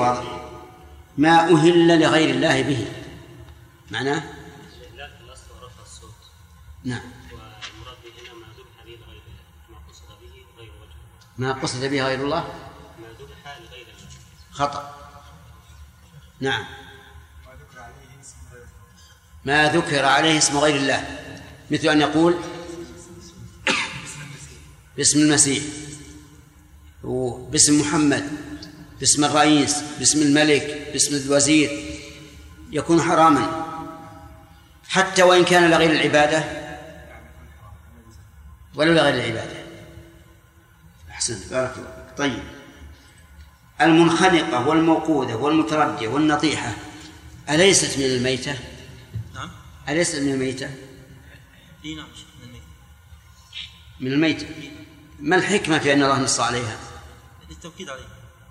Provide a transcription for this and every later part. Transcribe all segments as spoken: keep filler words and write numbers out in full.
واضح. ما أهل لغير الله به معناه نعم. والمراد به هنا ما ذبح به لغير الله، ما قصد به غير وجهه. ما قصد به غير الله ما ذبح لغير الله خطأ. نعم. ما ذكر عليه اسم غير الله، مثل أن يقول باسم المسيح وباسم محمد، باسم الرئيس، باسم الملك، باسم الوزير، يكون حراما حتى وإن كان لغير العبادة ولو لغير العبادة. أحسنت بارك الله. طيب، المنخنقة والموقودة والمتردية والنطيحة أليست من الميتة؟ نعم. أليست من الميتة؟ إيه نعم من الميتة. من الميتة. ما الحكمة في أن الله نص عليها؟ للتوكيد عليها.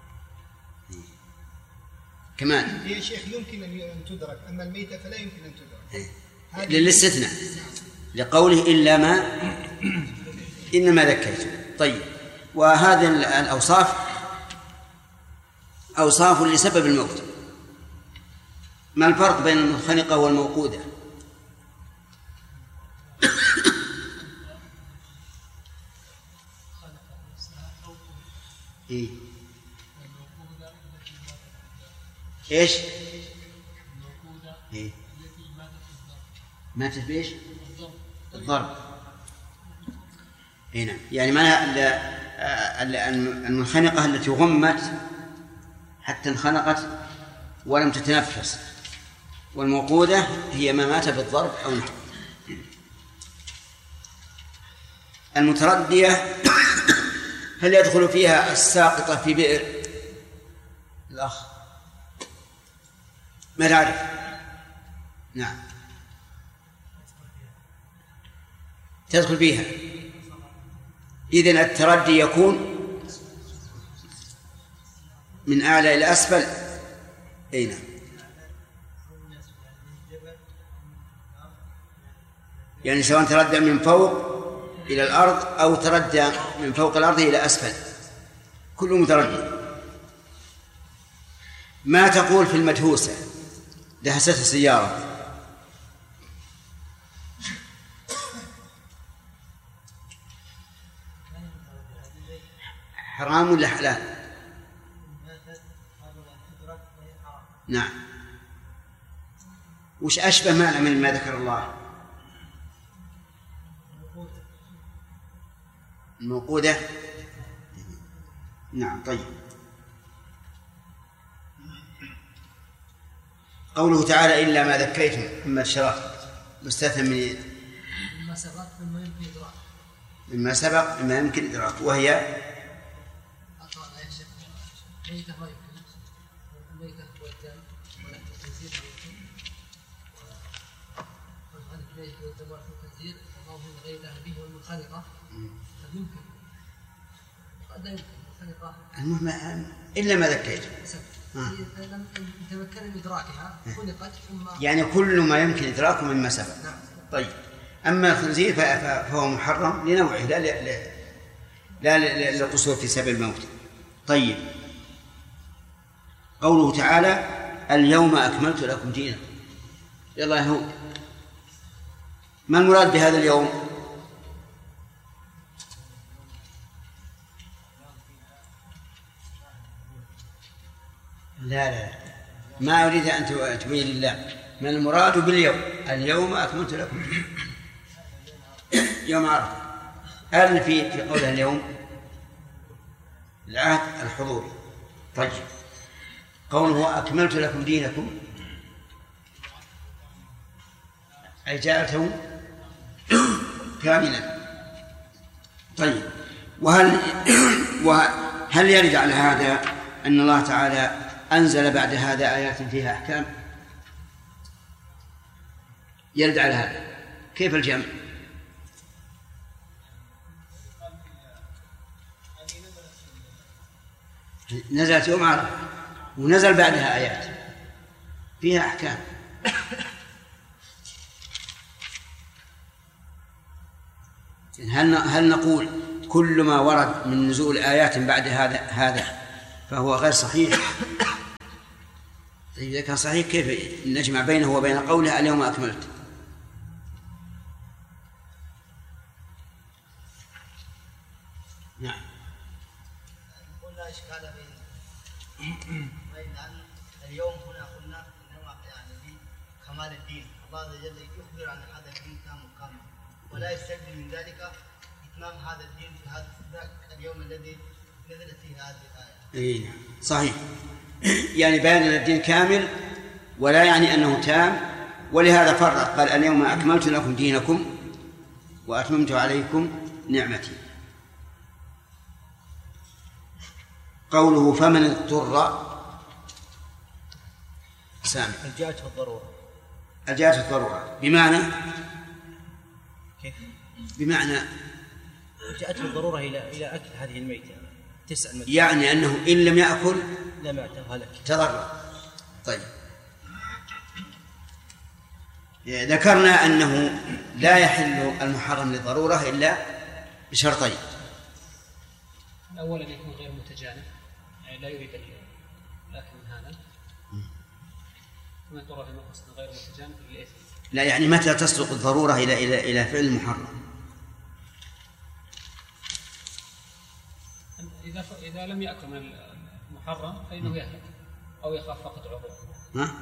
كمان يا شيخ يمكن أن تدرك، أما الميتة فلا يمكن أن تدرك للاستثناء لقوله إلا ما إنما ذكيتم. طيب، وهذه الأوصاف أوصاف لسبب الموت. ما الفرق بين المنخنقة والموقودة؟ إيه؟ إيش؟ إيه؟ ماتت بإيش؟ الضرب. هنا يعني معناها المنخنقة التي غمت حتى انخنقت ولم تتنفس، والموقودة هي ما مات بالضرب أو نحو. المتردية هل يدخل فيها الساقطة في بئر؟ الأخ ما تعرف؟ نعم تدخل فيها. إذن التردي يكون من أعلى إلى أسفل. أي نعم. يعني سواء تردى من فوق إلى الأرض أو تردى من فوق الأرض إلى أسفل، كله متردي. ما تقول في المدهوسة دهستها سيارة؟ حرام ولا حلال؟ نعم. وش أشبه معنى من ما ذكر الله؟ الموقودة. نعم. طيب، قوله تعالى إلا ما ذكيتم مما الشراب مستثنى من مما سبق مما يمكن إدراك، مما سبق مما يمكن إدراك، وهي ميتة ما يمكن، الميتة والدم ولحم الخنزير يمكن، والغنم الميت والدم ولحم الخنزير الله من غير الله به والمنخنقة يمكن قد لا يمكن المنخنقة المهم إلا ما ذكيتم لم يتمكن من إدراكها خلقت ثم يعني كل ما يمكن إدراكه مما سبق. نعم. طيب، أما الخنزير فهو محرم لنوعه لا لا لا للقصور في سبب الموت. طيب، قوله تعالى اليوم أكملت لكم دينكم. يلا هو ما المراد بهذا اليوم؟ لا لا ما أريد أن تبين لله ما المراد باليوم. اليوم أكملت لكم يوم عرفة. هل في في قولها اليوم العهد الحضوري؟ طيب، قوله أكملت لكم دينكم أي جاءته كاملا. طيب، وهل وهل يرد على هذا أن الله تعالى أنزل بعد هذا آيات فيها أحكام؟ يرد على هذا. كيف الجمع؟ نزلت يوم عرفة ونزل بعدها آيات فيها أحكام. هل هل نقول كل ما ورد من نزول آيات بعد هذا هذا فهو غير صحيح، إذا كان صحيح كيف نجمع بينه وبين قوله اليوم أكملت؟ نعم. قلنا إشكال بين بين أن اليوم هنا قلنا إنما يعني كمال الدين، الله عز وجل يخبر عن هذا الدين تام كامل، ولا يستلزم من ذلك إتمام هذا الدين في هذا اليوم الذي نزلت فيه هذه الآية. إيه صحيح. يعني بيان الدين كامل ولا يعني أنه تام، ولهذا فرق قال اليوم أكملت لكم دينكم وأتممت عليكم نعمتي. قوله فمن اضطر سامع الجاءته الضرورة الجاءته الضرورة بمعنى كيف؟ بمعنى جاءته الضرورة إلى إلى أكل هذه الميتة تسأل مدى. يعني أنه إن لم يأكل لم يعتها تضرر. طيب ذكرنا أنه لا يحل المحرم للضرورة إلا بشرطين. الأول أن يكون غير متجانب، يعني لا يريد الأكل من هذا، ومن ترى في مقصد غير متجانب للإثم. لا يعني متى تسلق الضرورة إلى إلى إلى فعل المحرم؟ إذا إذا لم يأكل من المحرم فإنه يهلك أو يخاف فقط عقوبة. ها؟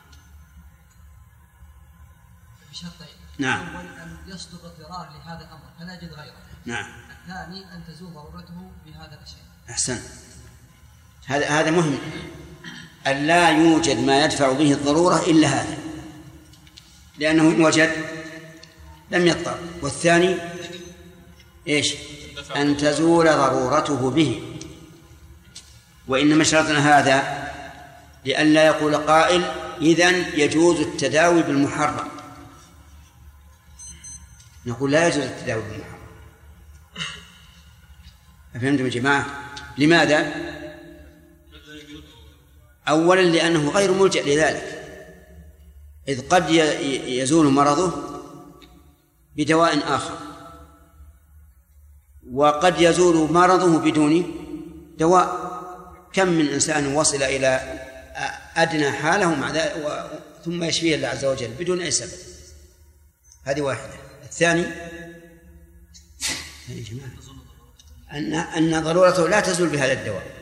بشرطين. نعم. أول أن يصدر اضطرار لهذا الأمر فلا يجد غيره. نعم. الثاني أن تزول ضرورته بهذا الشيء. أحسن. هذا هذا مهم، أن لا يوجد ما يدفع به الضرورة إلا هذا، لأنه إن وجد لم يضطر. والثاني إيش؟ أن تزول ضرورته به. وإنما شرطنا هذا لئلا يقول قائل إذن يجوز التداوي بالمحرم. نقول لا يجوز التداوي بالمحرم. أفهمتم يا جماعة؟ لماذا؟ أولا لأنه غير ملجأ لذلك، إذ قد يزول مرضه بدواء آخر، وقد يزول مرضه بدون دواء. كم من إنسان وصل إلى أدنى حاله مع ذلك ثم يشفيه الله عز وجل بدون أي سبب. هذه واحدة. الثاني يا جماعة أن أن ضرورته لا تزول بهذا الدواء،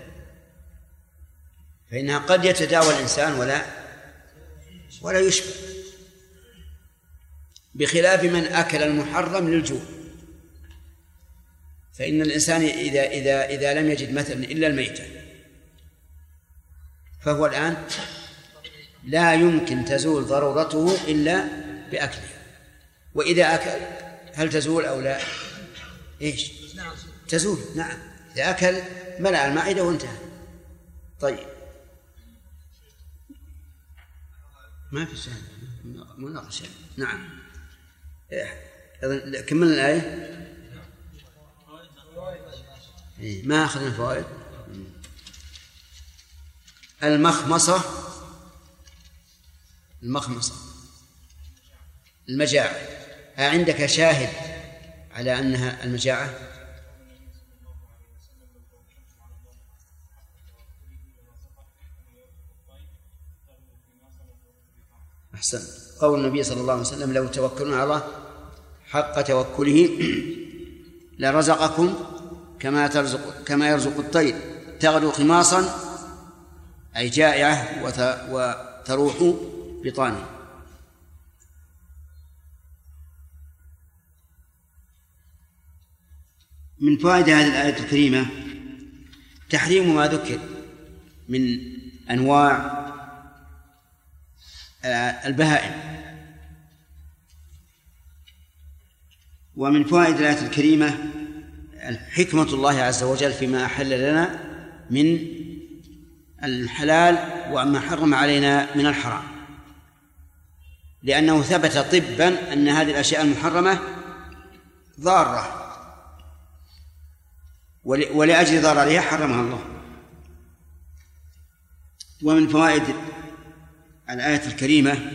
فإنها قد يتداوى الإنسان ولا ولا يشفى، بخلاف من أكل المحرم للجوع. فإن الإنسان إذا إذا إذا لم يجد مثلا إلا الميتة، فهو الآن لا يمكن تزول ضرورته إلا بأكله. وإذا أكل هل تزول أو لا؟ إيش؟ تزول. نعم، إذا أكل ملأ المعدة وانتهى. طيب ما في شيء مناقشة. نعم كملنا الآية. ما أخذنا فوائد. المخمصة المخمصة المجاعة. عندك شاهد على أنها المجاعة؟ أحسن. قول النبي صلى الله عليه وسلم لو توكلنا على الله حق توكله لرزقكم كما ترزق كما يرزق الطير تغدو خماصا أي جائعة وتروح بطانه. من فوائد هذه الآية الكريمة تحريم ما ذكر من أنواع البهائم. ومن فوائد الآية الكريمة حكمة الله عز وجل فيما أحل لنا من الحلال وما حرم علينا من الحرام، لأنه ثبت طبا أن هذه الأشياء المحرمة ضارة، ولأجل ضررها حرمها الله. ومن فوائد الآية الكريمة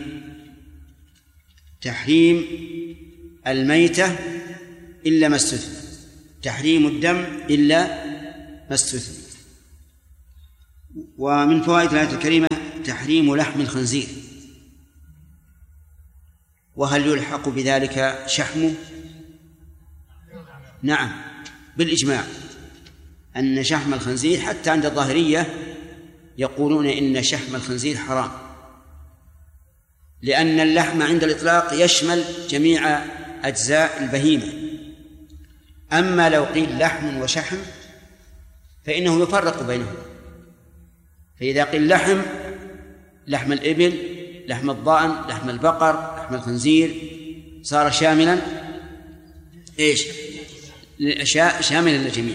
تحريم الميتة إلا ما استثنى، تحريم الدم إلا ما استثنى. ومن فوائد الآية الكريمة تحريم لحم الخنزير، وهل يلحق بذلك شحمه؟ نعم بالإجماع أن شحم الخنزير، حتى عند الظاهرية يقولون إن شحم الخنزير حرام، لأن اللحم عند الإطلاق يشمل جميع أجزاء البهيمة. أما لو قيل لحم وشحم فإنه يفرق بينهم، فإذا قيل لحم لحم الإبل، لحم الضأن، لحم البقر، لحم الخنزير، صار شاملا إيش؟ شاملا للجميع.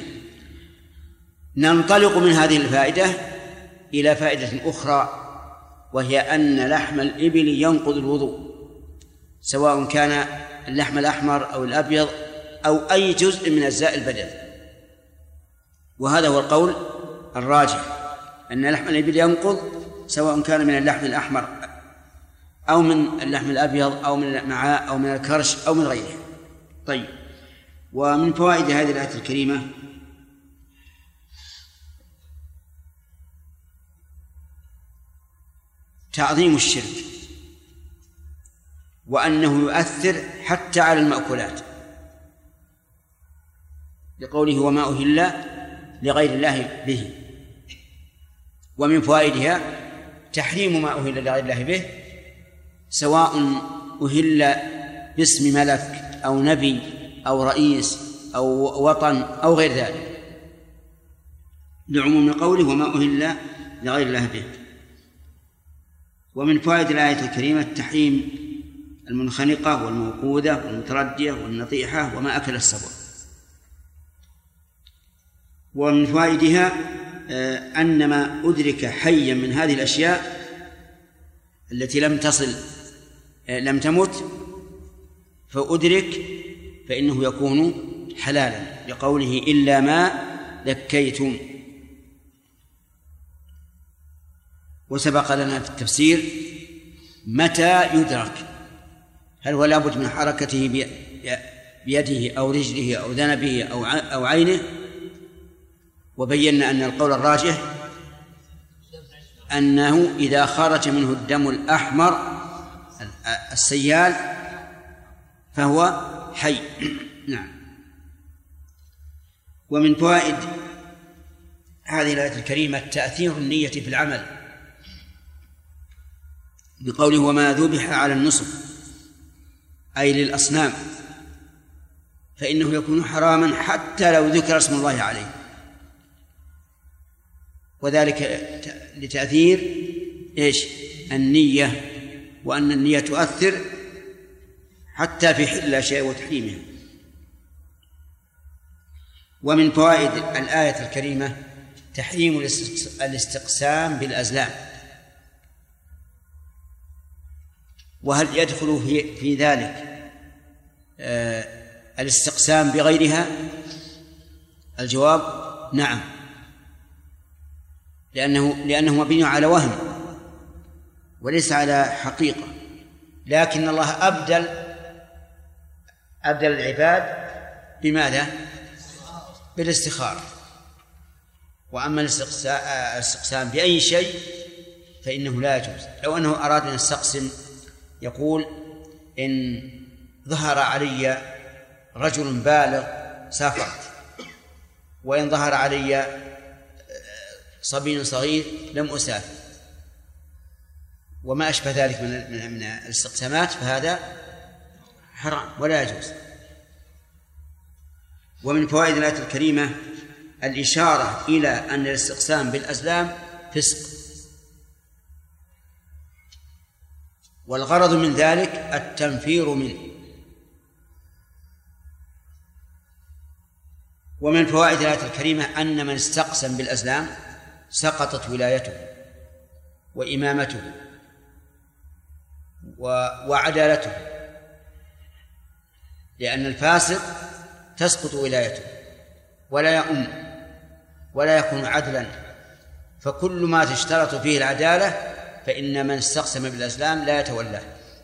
ننطلق من هذه الفائدة إلى فائدة أخرى، وهي أن لحم الإبل ينقض الوضوء، سواء كان اللحم الأحمر أو الأبيض أو أي جزء من أجزاء البدن. وهذا هو القول الراجح، أن لحم الإبل ينقض سواء كان من اللحم الأحمر أو من اللحم الأبيض أو من المعاء أو من الكرش أو من غيره. طيب، ومن فوائد هذه الآية الكريمة تعظيم الشرك، وأنه يؤثر حتى على المأكولات، لقوله وما أهل لغير الله به. ومن فوائدها تحريم ما أهل لغير الله به، سواء أهل باسم ملك أو نبي أو رئيس أو وطن أو غير ذلك، لعموم قوله وما أهل لغير الله به. ومن فوائد الآية الكريمة تحريم المنخنقة والموقودة والمتردية والنطيحة وما أكل السبع. ومن فوائدها أن ما أدرك حيا من هذه الأشياء التي لم تصل لم تمت فأدرك فإنه يكون حلالا، لقوله إلا ما ذكيتم. وسبق لنا في التفسير متى يدرك، هل هو لابد من حركته بيده أو رجله أو ذنبه أو عينه؟ وبينا أن القول الراجح أنه إذا خرج منه الدم الأحمر السيال فهو حي. نعم. ومن فوائد هذه الآية الكريمة تأثير النية في العمل، بقوله وما ذبح على النصب أي للأصنام، فإنه يكون حراما حتى لو ذكر اسم الله عليه، وذلك لتأثير إيش؟ النية، وأن النية تؤثر حتى في حل الأشياء وتحريمها. ومن فوائد الآية الكريمة تحريم الاستقسام بالأزلام. وهل يدخل في, في ذلك آه الاستقسام بغيرها؟ الجواب نعم، لأنه لأنه مبني على وهم وليس على حقيقة، لكن الله أبدل أبدل العباد بماذا؟ بالاستخارة. وأما الاستقسام بأي شيء فإنه لا يجوز. لو أنه أراد أن يستقسم يقول إن ظهر علي رجل بالغ سافرت، وإن ظهر علي صبي صغير لم أسافر، وما أشبه ذلك من من الاستقسامات، فهذا حرام ولا يجوز. ومن فوائد الآية الكريمة الإشارة إلى أن الاستقسام بالأزلام فسق، والغرض من ذلك التنفير منه. ومن فوائد الآية الكريمة أن من استقسم بالأزلام سقطت ولايته وإمامته وعدالته، لأن الفاسق تسقط ولايته ولا يؤم ولا يكون عدلا، فكل ما تشترط فيه العدالة فإن من استقسم بالأزلام لا يتولاه.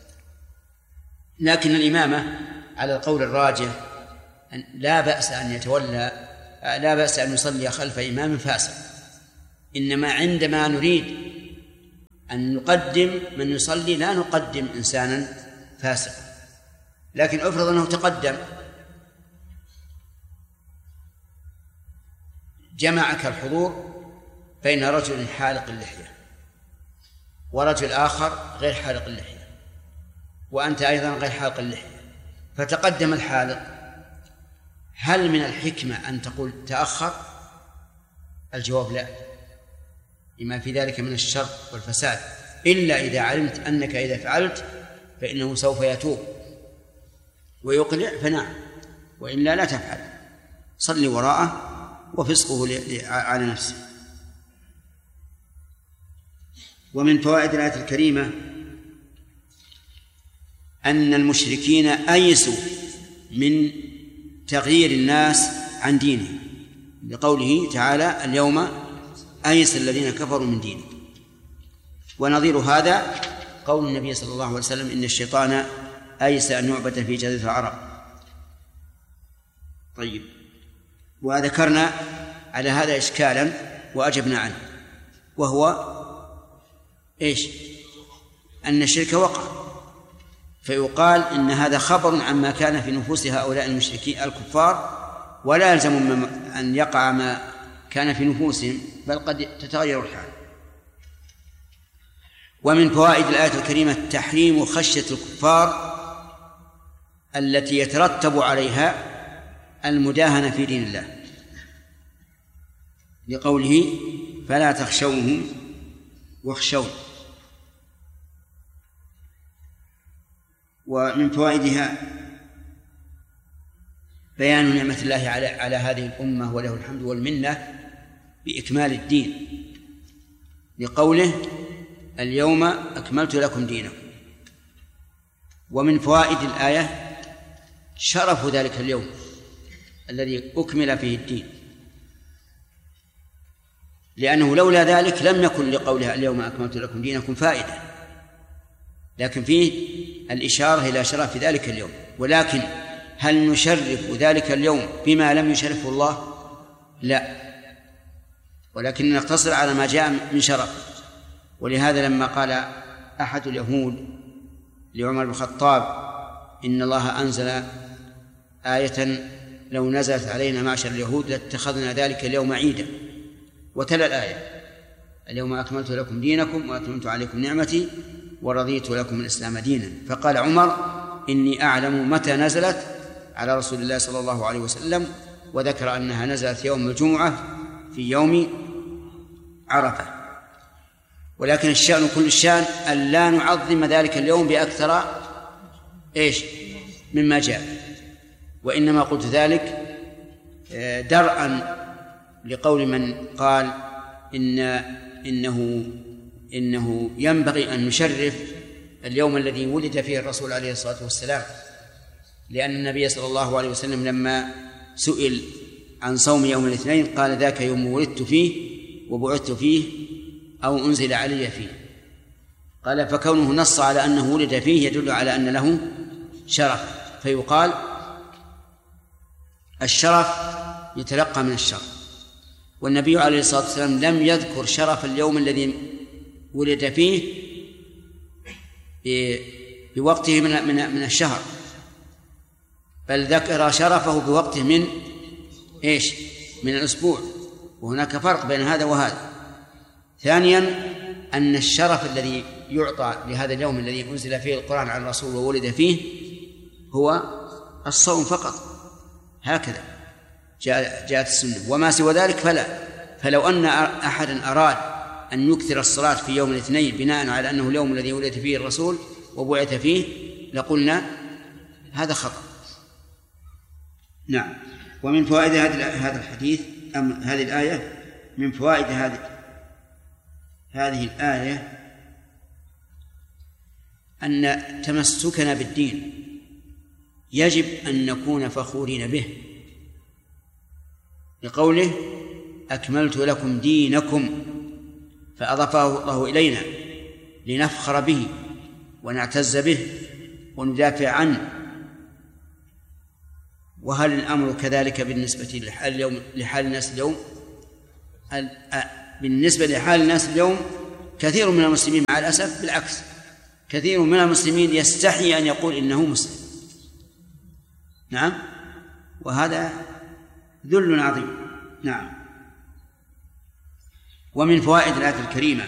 لكن الإمامة على القول الراجح لا بأس أن يتولى، لا بأس أن يصلي خلف إمام فاسق، إنما عندما نريد أن نقدم من يصلي، لا نقدم إنسانا فاسقا. لكن أفرض أنه تقدم جمعك الحضور بين رجل حالق اللحية ورجل آخر غير حالق اللحية وأنت أيضا غير حالق اللحية، فتقدم الحالق، هل من الحكمة أن تقول تأخر؟ الجواب لا، لما في ذلك من الشر والفساد، إلا إذا علمت أنك إذا فعلت فإنه سوف يتوب ويقلع فنعم، وإلا لا تفعل، صلي وراءه وفسقه على نفسه. ومن فوائد الآية الكريمة أن المشركين أيسوا من تغيير الناس عن دينهم، لقوله تعالى اليوم أيس الذين كفروا من دينهم. ونظير هذا قول النبي صلى الله عليه وسلم إن الشيطان أيس أن يعبد في جزيرة العرب. طيب، وذكرنا على هذا إشكالا وأجبنا عنه، وهو إيش؟ أن الشرك وقع، فيقال إن هذا خبر عما كان في نفوس هؤلاء المشركين الكفار، ولا يلزم أن يقع ما كان في نفوسهم، بل قد تتغير الحال. ومن فوائد الآية الكريمة تحريم خشية الكفار التي يترتب عليها المداهنة في دين الله، لقوله فلا تخشوهم واخشون. ومن فوائدها بيان نعمة الله على على هذه الأمة وله الحمد والمنة بإكمال الدين، لقوله اليوم أكملت لكم دينكم. ومن فوائد الآية شرف ذلك اليوم الذي أكمل فيه الدين، لأنه لولا ذلك لم يكن لقولها اليوم أكملت لكم دينكم فائدة، لكن فيه الإشارة إلى شرف ذلك اليوم. ولكن هل نشرف ذلك اليوم بما لم يشرفه الله؟ لا، ولكن نقتصر على ما جاء من شرف. ولهذا لما قال أحد اليهود لعمر بن الخطاب إن الله أنزل آية لو نزلت علينا معشر اليهود لاتخذنا ذلك اليوم عيدا، وتلا الآية اليوم أكملت لكم دينكم وأتممت عليكم نعمتي ورضيت لكم الإسلام دينا. فقال عمر إني أعلم متى نزلت على رسول الله صلى الله عليه وسلم، وذكر أنها نزلت يوم الجمعة في يوم عرفة. ولكن الشأن كل الشأن أن لا نعظم ذلك اليوم بأكثر إيش مما جاء، وإنما قلت ذلك درءا لقول من قال إن إنه إنه ينبغي أن نشرف اليوم الذي ولد فيه الرسول عليه الصلاة والسلام، لأن النبي صلى الله عليه وسلم لما سئل عن صوم يوم الاثنين قال ذاك يوم ولدت فيه وبعثت فيه أو أنزل علي فيه. قال فكونه نص على أنه ولد فيه يدل على أن له شرف، فيقال الشرف يتلقى من الشرف. والنبي عليه الصلاة والسلام لم يذكر شرف اليوم الذي ولد فيه بوقته من من من الشهر، بل ذكر شرفه بوقته من ايش من الأسبوع، وهناك فرق بين هذا وهذا. ثانيا أن الشرف الذي يعطى لهذا اليوم الذي أنزل فيه القرآن على الرسول وولد فيه هو الصوم فقط، هكذا جاءت السنة، وما سوى ذلك فلا. فلو أن أحدا أراد أن يكثر الصلاة في يوم الاثنين بناء على أنه اليوم الذي ولد فيه الرسول وبعث فيه لقلنا هذا خطأ. نعم. ومن فوائد هذا الحديث أم هذه الآية من فوائد هذه هذه الآية أن تمسكنا بالدين يجب أن نكون فخورين به، لقوله أكملت لكم دينكم، فأضافه الله إلينا لنفخر به ونعتز به وندافع عنه. وهل الأمر كذلك بالنسبة لحال اليوم لحال الناس اليوم؟ بالنسبة لحال الناس اليوم كثير من المسلمين مع الأسف بالعكس، كثير من المسلمين يستحي أن يقول إنه مسلم. نعم، وهذا ذل عظيم. نعم. ومن فوائد الآية الكريمة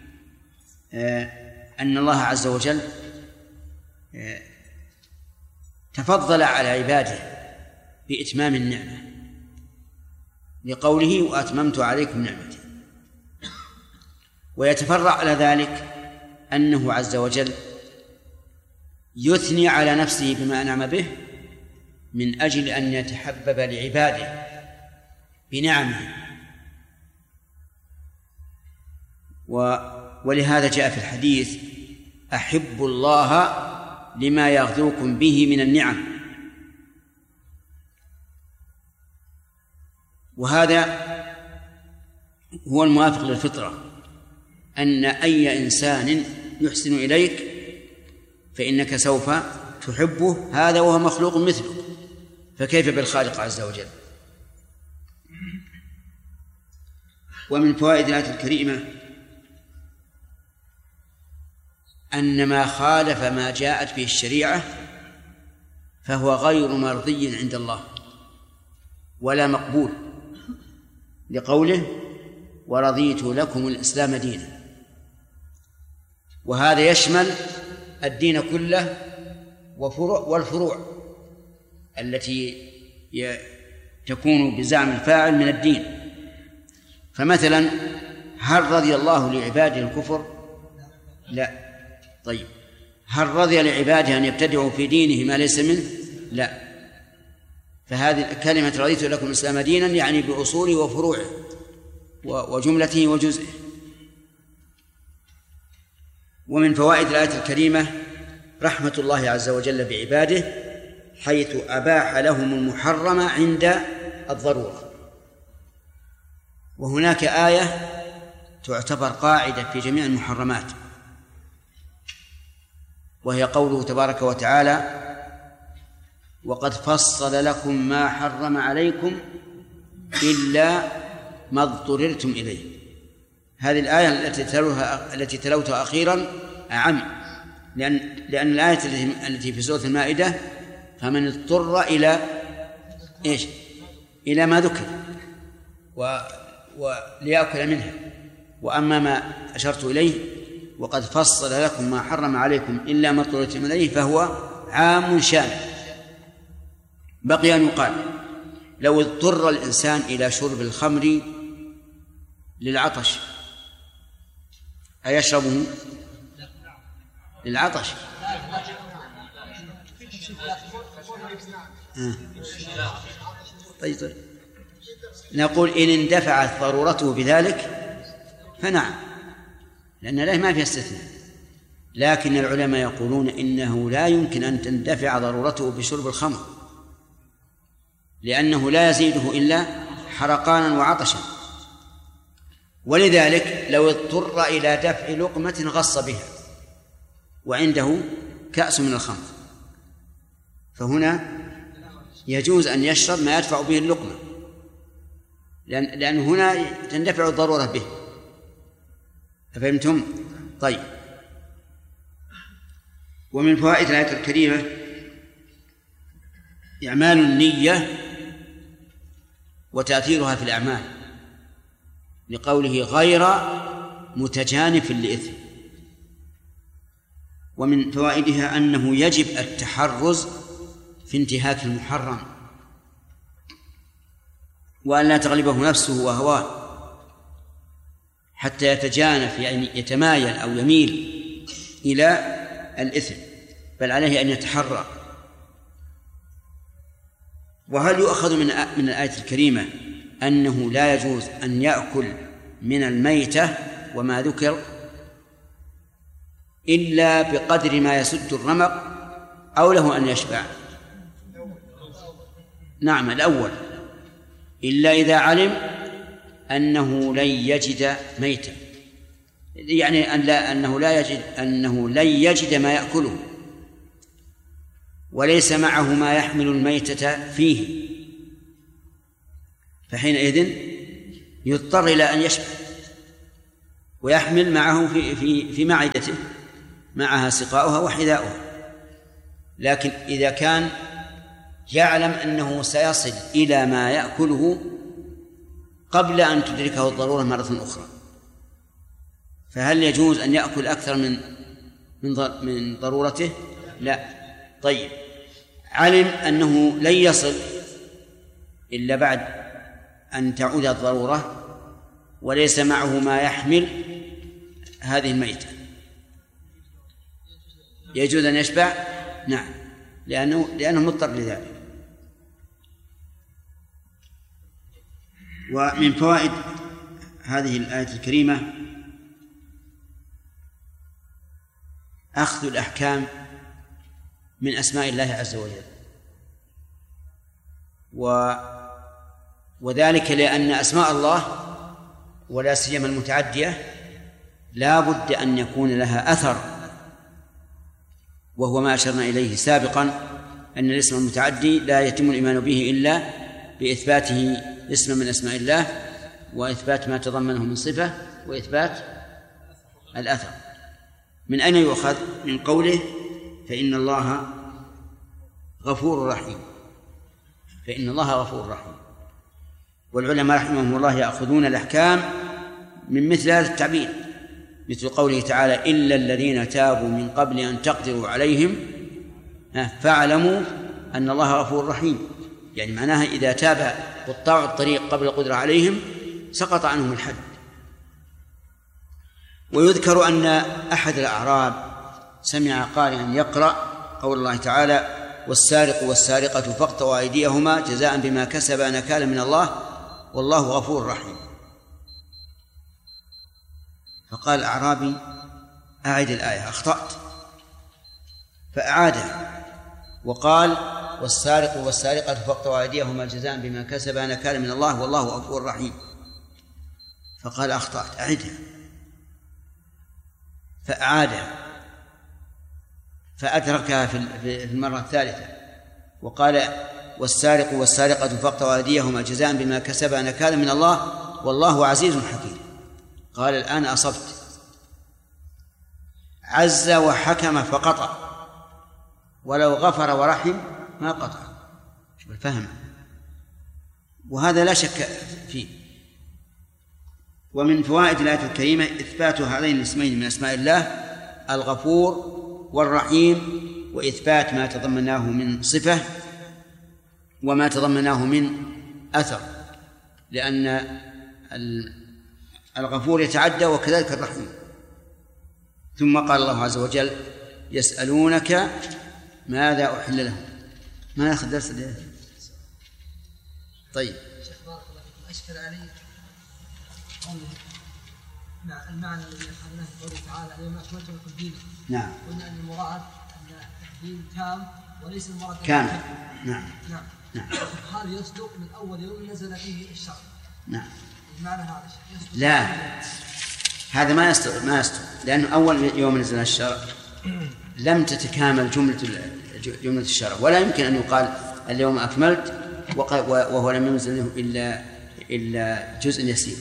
أن الله عز وجل تفضل على عباده بإتمام النعمة لقوله وأتممت عليكم نعمتي، ويتفرع على ذلك أنه عز وجل يثني على نفسه بما أنعم به من أجل أن يتحبب لعباده بنعمه. ولهذا جاء في الحديث أحبوا الله لما يغذوكم به من النعم. وهذا هو الموافق للفطرة، أن أي إنسان يحسن إليك فإنك سوف تحبه، هذا وهو مخلوق مثله، فكيف بالخالق عز وجل. ومن فوائد الآية الكريمة أن ما خالف ما جاءت به الشريعة فهو غير مرضي عند الله ولا مقبول، لقوله ورضيت لكم الإسلام دينا. وهذا يشمل الدين كله وفروع والفروع التي تكون بزعم الفاعل من الدين. فمثلا هل رضي الله لعباده الكفر؟ لا. طيب هل رضي لعباده أن يبتدعوا في دينه ما ليس منه؟ لا. فهذه كلمة رضيت لكم الإسلام دينا يعني بأصوله وفروعه وجملته وجزئه. ومن فوائد الآية الكريمة رحمة الله عز وجل بعباده حيث أباح لهم المحرم عند الضرورة. وهناك آية تعتبر قاعدة في جميع المحرمات، وهي قوله تبارك وتعالى وقد فصل لكم ما حرم عليكم إلا ما اضطررتم إليه. هذه الآية التي تلوها التي تلوتها أخيرا أعم، لأن لأن الآية التي في سورة المائدة فمن اضطر إلى إيش؟ إلى ما ذكر و وليأكل منها. وأما ما أشرت إليه وقد فصل لكم ما حرم عليكم إلا ما اضطررتم إليه فهو عام شامل. بقي أن يقال لو اضطر الإنسان إلى شرب الخمر للعطش أيشربه؟ للعطش. آه. طيب طيب نقول إن اندفعت ضرورته بذلك فنعم، لأن لا ما فيها استثناء. لكن العلماء يقولون إنه لا يمكن أن تندفع ضرورته بشرب الخمر، لأنه لا يزيده إلا حرقانا وعطشا. ولذلك لو اضطر إلى دفع لقمة غص بها وعنده كأس من الخمر فهنا يجوز أن يشرب ما يدفع به اللقمة، لأن لأن هنا تندفع الضرورة به. أفهمتم؟ طيب. ومن فوائد الآية الكريمة إعمال النية وتأثيرها في الأعمال، لقوله غير متجانف لإثم. ومن فوائدها أنه يجب التحرز في انتهاك المحرم وأن لا تغلبه نفسه وهواه حتى يتجانف، يعني يتمايل أو يميل إلى الإثم، بل عليه أن يتحرى. وهل يؤخذ من من الآية الكريمة أنه لا يجوز أن يأكل من الميتة وما ذكر إلا بقدر ما يسد الرمق أو له أن يشبع؟ نعم الأول، إلا إذا علم أنه لن يجد ميتا، يعني أن لا أنه لا يجد أنه لن يجد ما يأكله وليس معه ما يحمل الميتة فيه، فحينئذ يضطر إلى أن يشبع. ويحمل معه في في في معدته معها سقاؤها وحذاؤها. لكن إذا كان يعلم أنه سيصل إلى ما يأكله قبل أن تدركه الضرورة مرة أخرى، فهل يجوز أن يأكل أكثر من من من ضرورته؟ لا. طيب، علم أنه لن يصل إلا بعد أن تعود الضرورة وليس معه ما يحمل هذه الميتة، يجوز أن يشبع؟ نعم، لأنه لأنه مضطر لذلك. ومن فوائد هذه الآية الكريمة أخذ الأحكام من أسماء الله عز وجل، و وذلك لأن أسماء الله ولا سيما المتعدية لا بد أن يكون لها أثر، وهو ما أشرنا إليه سابقا أن الاسم المتعدي لا يتم الإيمان به إلا بإثباته اسم من أسماء الله وإثبات ما تضمنه من صفة وإثبات الأثر. من أين يؤخذ؟ من قوله فإن الله غفور رحيم، فإن الله غفور رحيم. والعلماء رحمهم الله يأخذون الأحكام من مثل هذا التعبير، مثل قوله تعالى إلا الذين تابوا من قبل أن تقدروا عليهم فاعلموا أن الله غفور رحيم، يعني معناها إذا تاب قطاع الطريق قبل القدرة عليهم سقط عنهم الحد. ويذكر أن أحد الأعراب سمع قارئا يقرأ قول الله تعالى والسارق والسارقة فاقطعوا أيديهما جزاء بما كسبا نكالا من الله والله غفور رحيم. فقال الأعرابي أعد الآية، أخطأت، فأعادها وقال والسارق والسارقة فاقطعوا أيديهما جزاء بما كسبا نكالا من الله والله غفور رحيم. فقال أخطأت، أعدها، فأعادها فأدركها في المرة الثالثة وقال والسارق والسارقة فاقطعوا أيديهما جزاء بما كسبا نكالا من الله والله عزيز حكيم. قال الآن أصبت، عز وحكم فقطع، ولو غفر ورحم ما قطع. شوف الفهم، وهذا لا شك فيه. ومن فوائد الآية الكريمة إثبات هذين الاسمين من أسماء الله الغفور والرحيم، وإثبات ما تضمناه من صفة وما تضمناه من أثر، لأن الغفور يتعدى وكذلك الرحيم. ثم قال الله عز وجل يسألونك ماذا أحل لهم. ما يأخذ درس اليوم؟ طيب، شيخ بارك الله فيكم، أشكل علي قوله مع المعنى الذي أخذناه في قوله تعالى اليوم أكملت لكم دينكم. نعم. قلنا أن المراد أن الدين تام وليس المراد كامل. نعم. نعم. نعم. هذا يصدق من أول يوم نزل فيه الشرع. نعم. المعنى هذا يصدق. لا، هذا ما يصدق، ما يصدق، لأنه أول يوم نزل الشرع لم تتكامل جملة جملة الشرع، ولا يمكن أن يقال اليوم أكملت وهو لم ينزل له إلا إلا جزء يسير.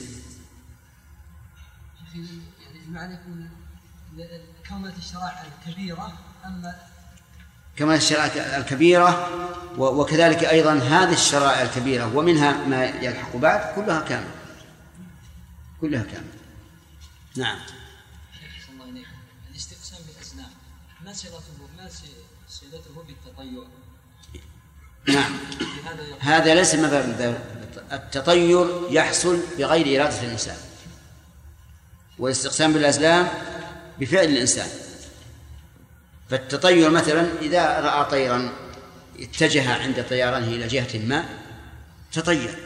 يعني المعنى يكون كملت الشرائع الكبيرة، أما كما الشرائع الكبيرة وكذلك أيضا هذه الشرائع الكبيرة ومنها ما يلحق بعد كلها كاملة، كلها كاملة. نعم. شيخ الله عليكم، الاستقسام بالأزلام ما صلته ما صلته بالتطير؟ نعم، هذا ليس من باب التطير، يحصل بغير إرادة الإنسان، والاستقسام بالأزلام بفعل الإنسان. فالتطير مثلا إذا رأى طيرا اتجه عند طيرانه إلى جهة ما تطير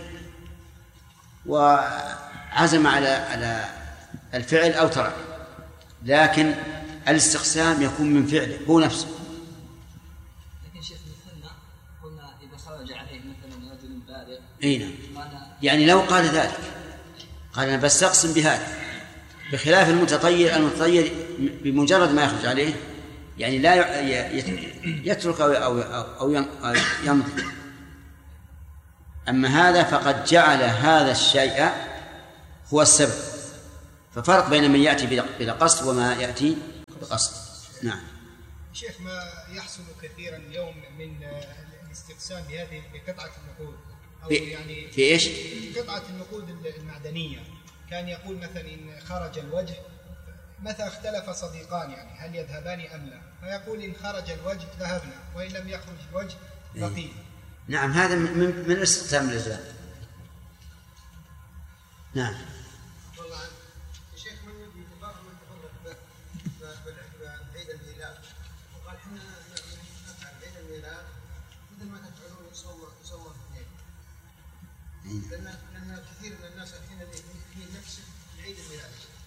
وعزم على على الفعل أو ترك، لكن الاستقسام يكون من فعله هو نفسه. لكن شيخ مثلنا قلنا إذا خرج عليه مثلا رجل بالغ، أي نعم، يعني لو قال ذلك قال أنا بستقسم بهذا، بخلاف المتطير. المتطير بمجرد ما يخرج عليه يعني لا يترك أو أو يمضي. أما هذا فقد جعل هذا الشيء هو السبب، ففرق بين من يأتي بلا قصد وما يأتي بقصد. نعم. شيخ، ما يحصل كثيرا اليوم من الاستقسام بهذه بقطعة النقود أو في يعني في إيش؟ قطعة النقود المعدنية، كان يقول مثلا إن خرج الوجه، مثلا اختلف صديقان يعني هل يذهبان أم لا، فيقول إن خرج الوجه ذهبنا وإن لم يخرج الوجه بقينا. نعم، هذا من من الاستقسام الإلزام. نعم. والله الشيخ من يجي تفرق من تفرق بعيد الميلاد، وقال احنا نفعل بعيد الميلاد مثل ما تفعلون يصور يصور اثنين، لأن لأن كثير من الناس الحين في نفس عيد الميلاد.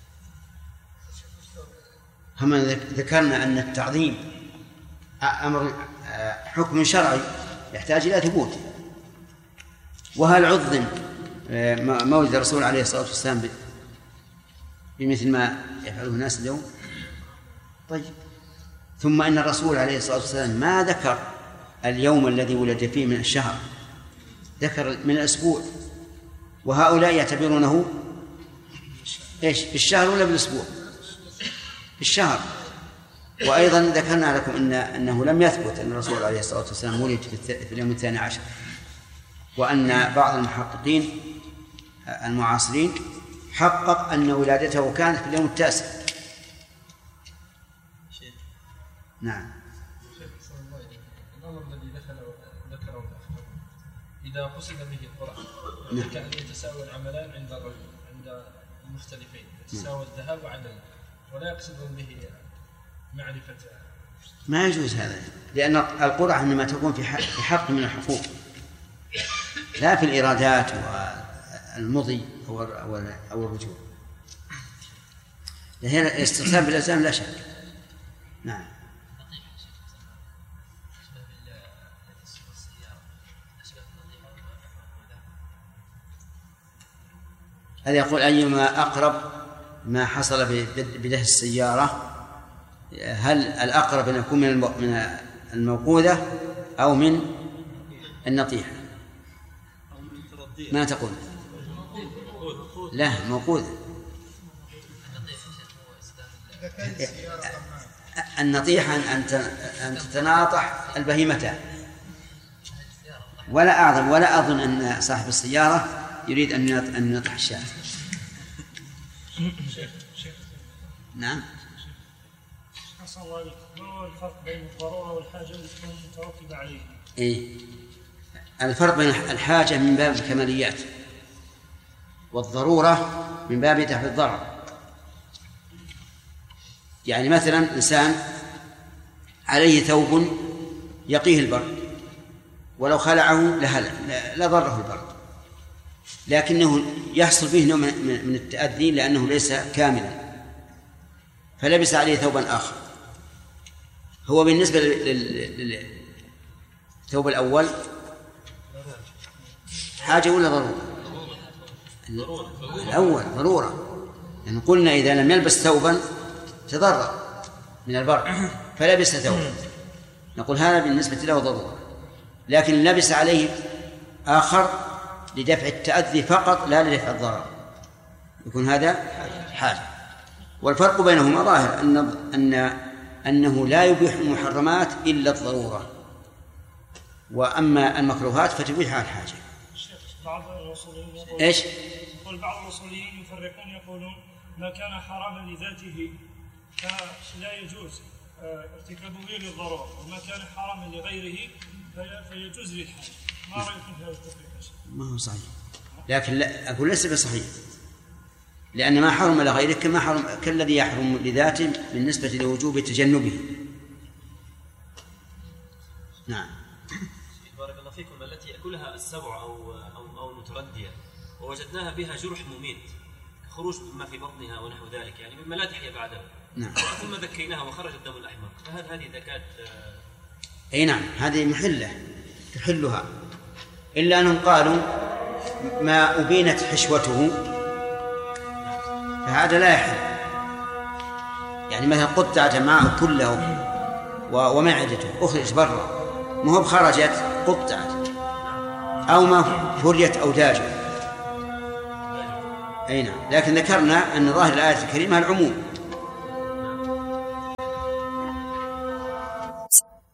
هم ذكرنا أن التعظيم أمر حكم شرعي يحتاج إلى ثبوت، وهل عظم مولد الرسول عليه الصلاة والسلام بمثل ما يفعله الناس اليوم؟ طيب، ثم أن الرسول عليه الصلاة والسلام ما ذكر اليوم الذي ولد فيه من الشهر، ذكر من الأسبوع، وهؤلاء يعتبرونه إيش؟ بالشهر ولا بالأسبوع؟ بالشهر. وأيضا ذكرنا لكم إن أنه لم يثبت أن الرسول عليه الصلاة والسلام ولد في اليوم الثاني عشر، وأن بعض المحققين المعاصرين حقق أن ولادته كانت في اليوم التاسع. نعم. الأمر الذي ذكره إذا قصد به القرآن نعم. كأن يتساوى العملان عند عند المختلفين، يتساوى الذهاب وعدم، ولا يقصدون به معرفة. ما يجوز هذا، لأن القرعة إنما تكون في حق من الحقوق، لا في الإرادات والمضي أو أو الرجوع. هنا الاستقسام بالألزام لا شك. نعم. هذا يقول أيما أقرب ما حصل بده السيارة، هل الأقرب أن يكون من الموقوذة أو من النطيحة؟ ما تقول؟ لا، موقوذة. النطيحة أن تتناطح البهيمتان، ولا أعظم ولا أظن أن صاحب السيارة يريد أن ينطح الشاة. نعم. أحسن الله عليك، ما هو الفرق بين الضرورة والحاجة اللي تكون مترتبة عليه؟ إيه، الفرق بين الحاجة من باب الكماليات، والضرورة من باب دفع الضرر. يعني مثلا إنسان عليه ثوب يقيه البرد، ولو خلعه لضره البرد، لكنه يحصل فيه نوع من التأذي لأنه ليس كاملا، فلبس عليه ثوبا آخر. هو بالنسبة للثوب الأول حاجة ولا ضرورة؟ الأول ضرورة، يعني قلنا إذا لم يلبس ثوبا تضرر من البرد فلبس ثوبا، نقول هذا بالنسبة له ضرورة. لكن لبس عليه آخر لدفع التأذي فقط لا لدفع الضرر، يكون هذا حاجة. والفرق بينهما ظاهر، أن أن أنه لا يبيح المحرمات إلا الضرورة، وأما المكروهات فتبيح على الحاجة. بعض الأصوليين يقول إيش؟ يقول بعض الأصوليين يفرقون، يقولون ما كان حراما لذاته فلا يجوز ارتكابه للضرورة، وما كان حراما لغيره فيجوز للحاجة. ما رأيكم في هذا التفريق؟ ما هو صحيح، لكن لا أقول ليس بصحيح، لأن ما حرم لغيره كما حرم كالذي يحرم لذاته بالنسبة لوجوب تجنبه. نعم. بارك الله فيكم. التي يأكلها السبع أو أو أو المتردية ووجدناها بها جرح مميت، خروج ما في بطنها ونحو ذلك، يعني مما لا تحيا بعده. نعم. ثم ذكيناها وخرج الدم الأحمر، فهل هذه ذكاة؟ أي نعم، هذه محلة تحلها، إلا أنهم قالوا ما أبينت حشوته فهذا لا يحل. يعني مثلا قطعة معه كله ومعدته أخرج برا، ما هو بخرجت قطعة، أو ما فريت أوداجه أي نعم، لكن ذكرنا أن ظاهر الآية الكريمة العموم،